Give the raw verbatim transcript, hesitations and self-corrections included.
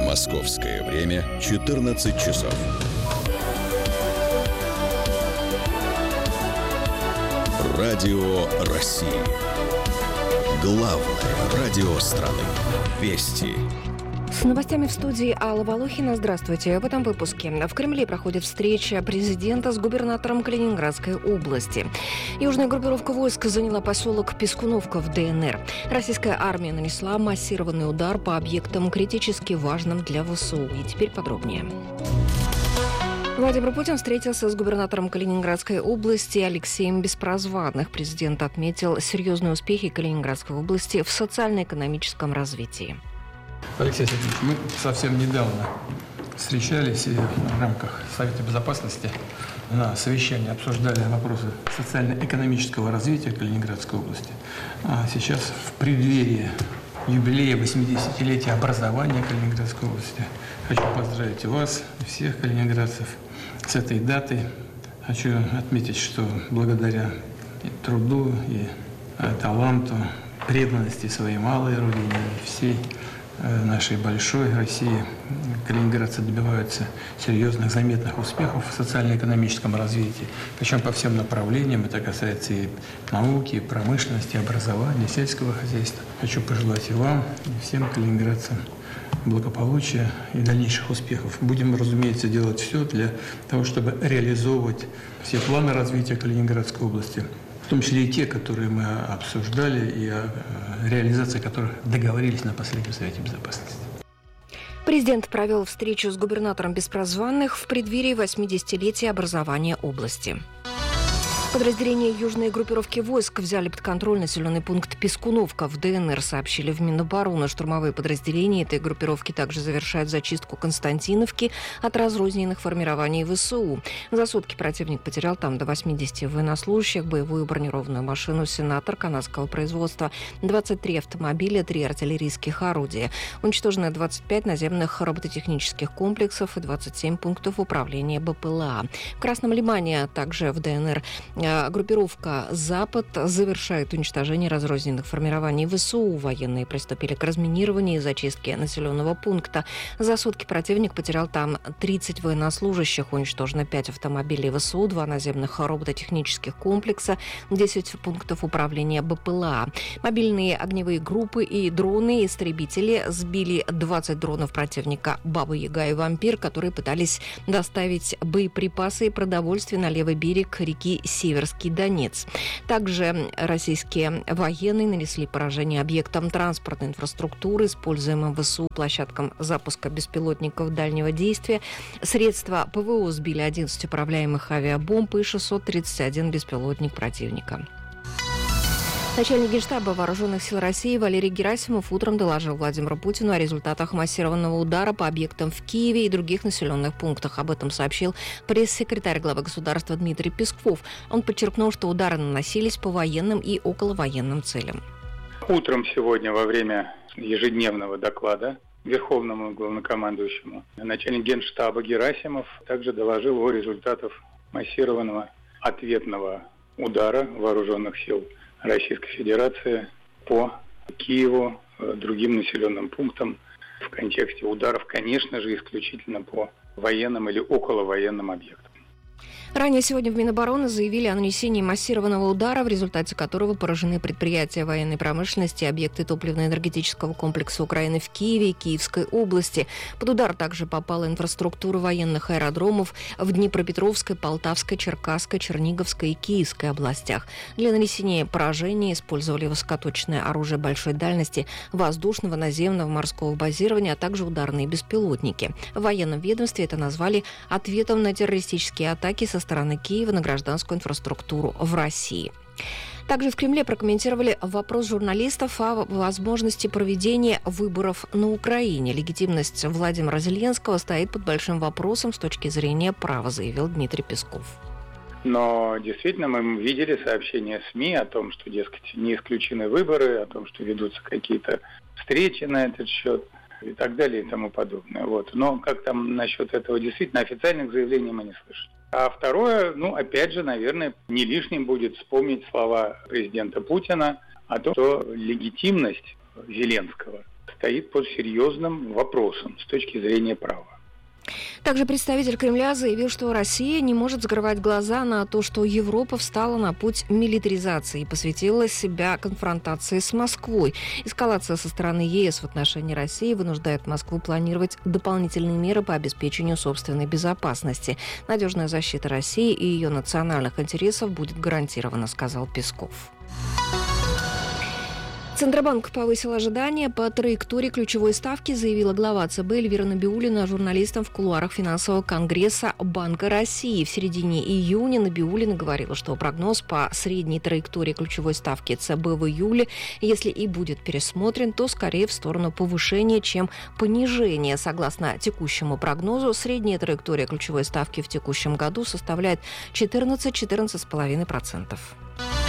Московское время четырнадцать часов. Радио России. Главное радио страны. Вести. С новостями в студии Алла Волохина. Здравствуйте. В этом выпуске. В Кремле проходит встреча президента с губернатором Калининградской области. Южная группировка войск заняла поселок Пискуновка в ДНР. Российская армия нанесла массированный удар по объектам, критически важным для ВСУ. И теперь подробнее. Владимир Путин встретился с губернатором Калининградской области Алексеем Беспрозванных. Президент отметил серьезные успехи Калининградской области в социально-экономическом развитии. Алексей Сергеевич, мы совсем недавно встречались и в рамках Совета Безопасности на совещании обсуждали вопросы социально-экономического развития Калининградской области. А сейчас в преддверии юбилея восьмидесятилетия образования Калининградской области хочу поздравить вас и всех калининградцев с этой датой. Хочу отметить, что благодаря и труду, и таланту, преданности своей малой родине и всей нашей большой России калининградцы добиваются серьезных, заметных успехов в социально-экономическом развитии, причем по всем направлениям. Это касается и науки, и промышленности, и образования, и сельского хозяйства. Хочу пожелать и вам, и всем калининградцам благополучия и дальнейших успехов. Будем, разумеется, делать все для того, чтобы реализовывать все планы развития Калининградской области, в том числе и те, которые мы обсуждали, и о реализации которых договорились на последнем Совете Безопасности. Президент провел встречу с губернатором Беспрозванных в преддверии восьмидесятилетия образования области. Подразделения южной группировки войск взяли под контроль населенный пункт Пискуновка в ДНР, сообщили в Минобороны. Штурмовые подразделения этой группировки также завершают зачистку Константиновки от разрозненных формирований ВСУ. За сутки противник потерял там до восьмидесяти военнослужащих, боевую бронированную машину «Сенатор» канадского производства, двадцать три автомобиля, три артиллерийских орудия. Уничтожено двадцать пять наземных робототехнических комплексов и двадцать семь пунктов управления БПЛА. В Красном Лимане, также в ДНР, группировка «Запад» завершает уничтожение разрозненных формирований ВСУ. Военные приступили к разминированию и зачистке населенного пункта. За сутки противник потерял там тридцать военнослужащих. Уничтожено пять автомобилей ВСУ, два наземных робототехнических комплекса, десять пунктов управления БПЛА. Мобильные огневые группы и дроны-истребители сбили двадцать дронов противника «Баба-Яга» и «Вампир», которые пытались доставить боеприпасы и продовольствие на левый берег реки Север. Северский Донец. Также российские военные нанесли поражение объектам транспортной инфраструктуры, используемым ВСУ площадкам запуска беспилотников дальнего действия. Средства ПВО сбили одиннадцать управляемых авиабомб и шестьсот тридцать один беспилотник противника. Начальник Генштаба Вооруженных сил России Валерий Герасимов утром доложил Владимиру Путину о результатах массированного удара по объектам в Киеве и других населенных пунктах. Об этом сообщил пресс-секретарь главы государства Дмитрий Песков. Он подчеркнул, что удары наносились по военным и околовоенным целям. Утром сегодня во время ежедневного доклада Верховному главнокомандующему начальник Генштаба Герасимов также доложил о результатах массированного ответного удара Вооруженных сил Российской Федерации по Киеву, другим населенным пунктам в контексте ударов, конечно же, исключительно по военным или околовоенным объектам. Ранее сегодня в Минобороны заявили о нанесении массированного удара, в результате которого поражены предприятия военной промышленности и объекты топливно-энергетического комплекса Украины в Киеве и Киевской области. Под удар также попала инфраструктура военных аэродромов в Днепропетровской, Полтавской, Черкасской, Черниговской и Киевской областях. Для нанесения поражений использовали высокоточное оружие большой дальности, воздушного, наземного, морского базирования, а также ударные беспилотники. В военном ведомстве это назвали ответом на террористические атаки со стороны Киева на гражданскую инфраструктуру в России. Также в Кремле прокомментировали вопрос журналистов о возможности проведения выборов на Украине. Легитимность Владимира Зеленского стоит под большим вопросом с точки зрения права, заявил Дмитрий Песков. Но действительно мы видели сообщения СМИ о том, что, дескать, не исключены выборы, о том, что ведутся какие-то встречи на этот счет и так далее и тому подобное. Вот. Но как там насчет этого, действительно, официальных заявлений мы не слышали. А второе, ну, опять же, наверное, не лишним будет вспомнить слова президента Путина о том, что легитимность Зеленского стоит под серьезным вопросом с точки зрения права. Также представитель Кремля заявил, что Россия не может закрывать глаза на то, что Европа встала на путь милитаризации и посвятила себя конфронтации с Москвой. Эскалация со стороны ЕС в отношении России вынуждает Москву планировать дополнительные меры по обеспечению собственной безопасности. Надежная защита России и ее национальных интересов будет гарантирована, сказал Песков. Центробанк повысил ожидания по траектории ключевой ставки, заявила глава ЦБ Эльвира Набиуллина журналистам в кулуарах финансового конгресса Банка России. В середине июня Набиуллина говорила, что прогноз по средней траектории ключевой ставки ЦБ в июле, если и будет пересмотрен, то скорее в сторону повышения, чем понижения. Согласно текущему прогнозу, средняя траектория ключевой ставки в текущем году составляет четырнадцать - четырнадцать целых пять десятых процента.